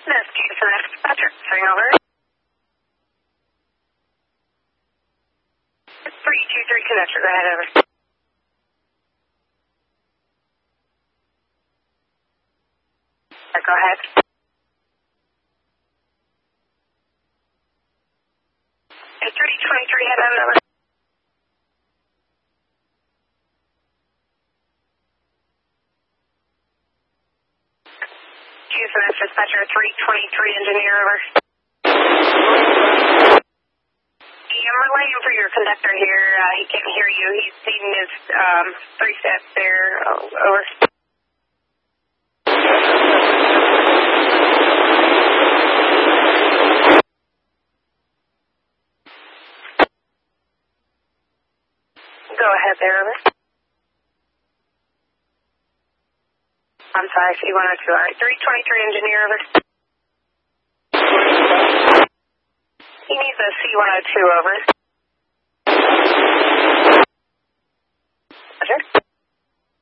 That's Jason, dispatcher. Swing over. 323 conductor, go ahead, over. Go ahead. 323, head on over. Jason, that's dispatcher 323, engineer, over. I'm relaying for your conductor here. He can't hear you. He's seen his 3 steps there. Over. Go ahead there, over. I'm sorry, C102. All right, 323 engineer, over. He needs a C102, over.